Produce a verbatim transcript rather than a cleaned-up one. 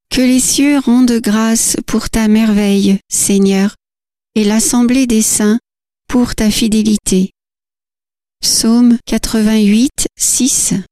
Que les cieux rendent grâce pour ta merveille, Seigneur, et l'assemblée des saints pour ta fidélité. Psaume quatre-vingt-huit, six.